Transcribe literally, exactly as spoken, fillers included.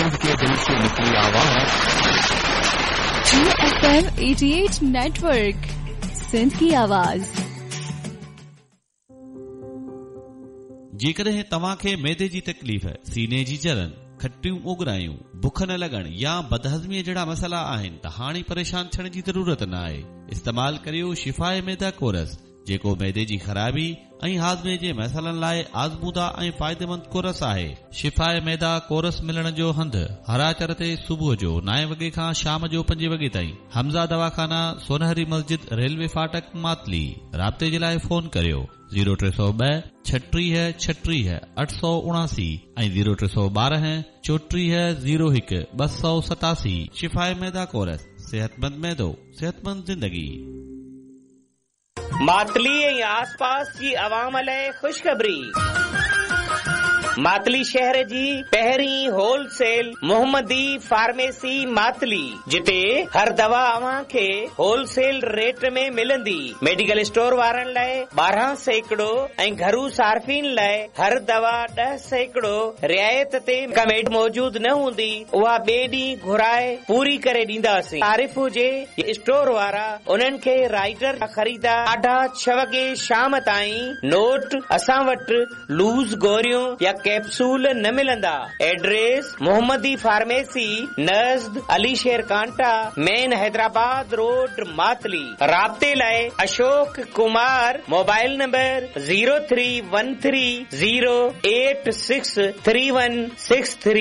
सिंध के दिल से निकली आवाज जी एफ एम अठासी नेटवर्क, सिंध की आवाज। जेकॾहिं तव्हांखे मैदे जी तकलीफ़, सीने जी जलन, खटियूं उगरायूं, बुख न लॻण या बदहज़मीअ जहिड़ा मसइला आहिनि त हाणे परेशान थियण जी ज़रूरत न आहे। इस्तेमाल करियो शिफ़ाए मैदा कोरस, जेको मैदे जी ख़राबी ऐं हाज़मे जे मसइलनि लाइ आज़मूदा ऐं फ़ाइदेमंद कोरस आहे। शिफ़ाए मैदा कोरस मिलण जो हंधि हराचर ते सुबुह जो नव वॻे खां शाम जो पंज वॻे ताईं। हमज़ा दवाखाना, सोनहरी मस्जिद, रेलवे फाटक, मातली। राब्ते जे लाइ फ़ोन करियो ज़ीरो टे सौ ॿ छटीह छटीह अठ सौ उणासी ऐं ज़ीरो टे सौ ॿारहं चोटीह ज़ीरो हिकु ॿ सौ सतासी। शिफ़ाए मैदा कोरस, सेहतमंद मैदो, सेहतमंद ज़िंदगी। मातली ऐं आसपास जी अवाम लाइ ख़ुशख़बरी। मातली शहर जी पहिरीं होलसेल मोहम्मदी फार्मेसी मातली, जिते हर दवा अव्हां खे होलसेल रेट में मिलंदी। मेडिकल स्टोर वारनि लाइ ॿारहं सैकड़ो ऐं घरू सार्फिन लाइ हर दवा ॾह सैकड़ो रियायत ते कमेट मौजूद न हूंदी, उहा ॿिए ॾींहुं घुराए पूरी करे ॾींदासीं। तारीफ़ हुजे स्टोर वारा उन्हनि खे राइटर ख़रीदा साढा छह वॻे शाम ताईं। नोट, असां वटि लूज़ गोरियूं या कैप्सूल न मिलंदा। एड्रेस मोहम्मदी फार्मेसी, नज़द अली शेर कांटा, मेन हैदराबाद रोड, मातली। राब्ते लाइ Ashok Kumar, mobile number zero three one three zero eight six three one six three.